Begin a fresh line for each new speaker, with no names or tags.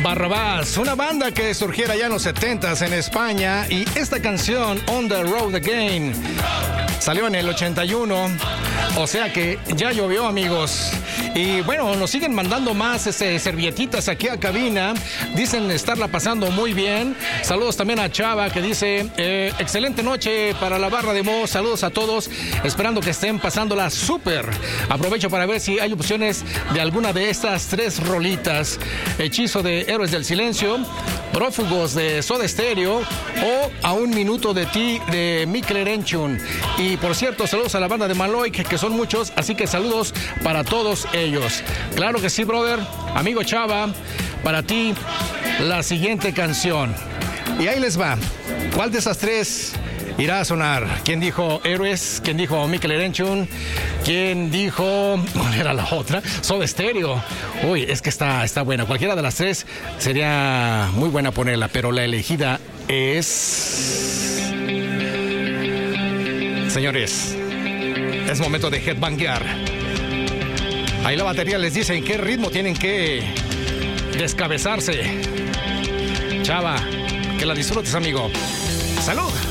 Barrabás, una banda que surgiera ya en los 70s en España, y esta canción, On the Road Again, salió en el 81, o sea que ya llovió, amigos. Y bueno, nos siguen mandando más servilletitas aquí a cabina. Dicen estarla pasando muy bien. Saludos también a Chava, que dice, excelente noche para la barra de Mo. Saludos a todos, esperando que estén pasándola súper. Aprovecho para ver si hay opciones de alguna de estas tres rolitas: Hechizo de Héroes del Silencio, Prófugos de Soda Stereo o A un Minuto de Ti de Mikel Erenchun. Y por cierto, saludos a la banda de Maloik, que son muchos, así que saludos para todos ellos. Claro que sí, brother. Amigo Chava, para ti la siguiente canción. Y ahí les va. ¿Cuál de esas tres irá a sonar? ¿Quién dijo Héroes? ¿Quién dijo Mikel Erenchun? ¿Quién dijo... ¿cuál era la otra? Soda Stereo. Uy, es que está buena. Cualquiera de las tres sería muy buena ponerla, pero la elegida es... Señores, es momento de headbanguear. Ahí la batería les dice en qué ritmo tienen que descabezarse. Chava, que la disfrutes, amigo. ¡Salud!